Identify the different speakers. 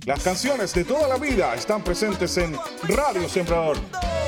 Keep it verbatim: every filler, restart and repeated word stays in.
Speaker 1: Las canciones de toda la vida están presentes en Radio Sembrador.